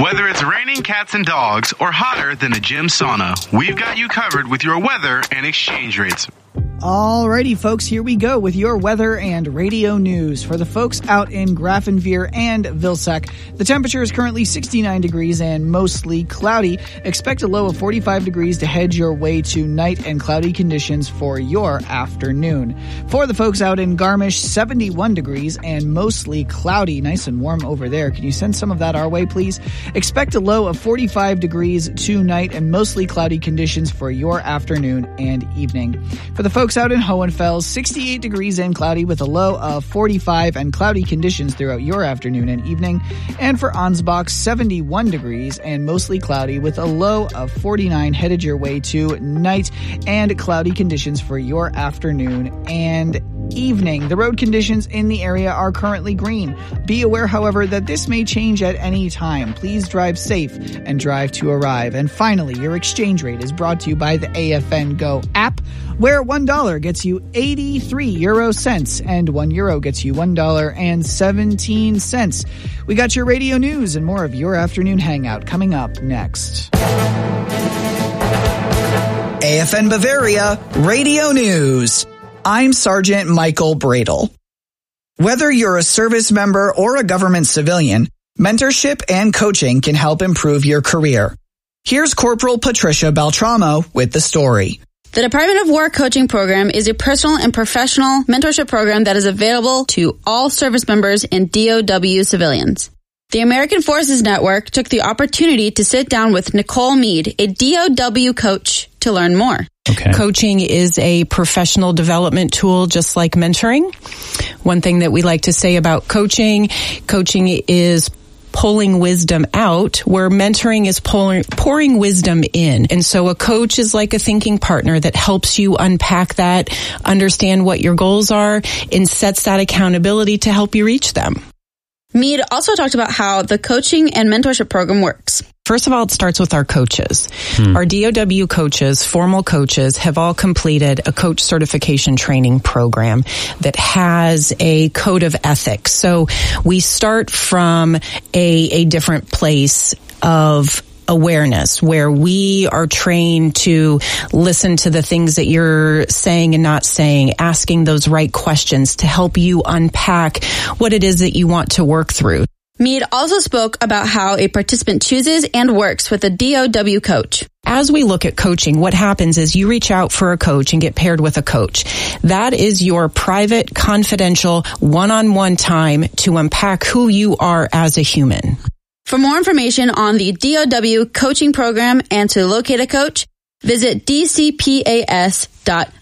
Whether it's raining cats and dogs or hotter than a gym sauna, we've got you covered with your weather and exchange rates. Alrighty, folks, here we go with your weather and radio news. For the folks out in Grafenveer and Vilsack, the temperature is currently 69 degrees and mostly cloudy. Expect a low of 45 degrees to head your way to night and cloudy conditions for your afternoon. For the folks out in Garmisch, 71 degrees and mostly cloudy. Nice and warm over there. Can you send some of that our way, please? Expect a low of 45 degrees tonight and mostly cloudy conditions for your afternoon and evening. For the folks out in Hohenfels, 68 degrees and cloudy with a low of 45 and cloudy conditions throughout your afternoon and evening. And for Ansbach, 71 degrees and mostly cloudy with a low of 49 headed your way to night and cloudy conditions for your afternoon and evening. The road conditions in the area are currently green. Be aware, however, that this may change at any time. Please drive safe and drive to arrive. And finally, your exchange rate is brought to you by the AFN Go app, where $1 gets you 83 euro cents and €1 gets you $1.17. We got your radio news and more of your afternoon hangout coming up next. AFN Bavaria Radio News. I'm Sergeant Michael Bradle. Whether you're a service member or a government civilian, mentorship and coaching can help improve your career. Here's Corporal Patricia Beltramo with the story. The Department of War Coaching Program is a personal and professional mentorship program that is available to all service members and DOW civilians. The American Forces Network took the opportunity to sit down with Nicole Mead, a DOW coach, to learn more. Okay. Coaching is a professional development tool, just like mentoring. One thing that we like to say about coaching is pulling wisdom out, where mentoring is pouring wisdom in. And so a coach is like a thinking partner that helps you unpack that, understand what your goals are, and sets that accountability to help you reach them. Mead also talked about how the coaching and mentorship program works. First of all, it starts with our coaches. Our DOW coaches, formal coaches, have all completed a coach certification training program that has a code of ethics. So we start from a different place of awareness, where we are trained to listen to the things that you're saying and not saying, asking those right questions to help you unpack what it is that you want to work through. Mead also spoke about how a participant chooses and works with a DOW coach. As we look at coaching, what happens is you reach out for a coach and get paired with a coach. That is your private, confidential, one-on-one time to unpack who you are as a human. For more information on the DOW coaching program and to locate a coach, visit dcpas.gov.